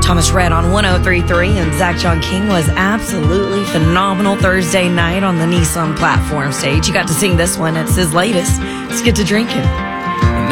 Thomas Rhett on 103.3, and Zach John King was absolutely phenomenal Thursday night on the Nissan platform stage. You got to sing this one. It's his latest. Let's get to drinking.